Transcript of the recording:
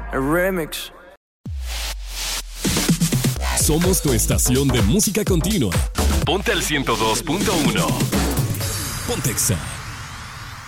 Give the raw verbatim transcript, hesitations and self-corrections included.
El remix. Somos tu estación de música continua. Ponte al ciento dos punto uno. Pontexa.